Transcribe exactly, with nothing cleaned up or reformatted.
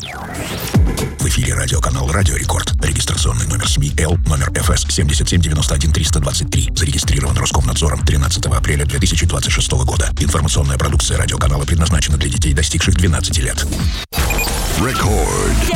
В эфире радиоканал «Радио Рекорд». Регистрационный номер СМИ Л, номер эф эс семь семь девять один три два три. Зарегистрирован Роскомнадзором тринадцатого апреля две тысячи двадцать шестого года. Информационная продукция радиоканала предназначена для детей, достигших двенадцати лет. Рекорд.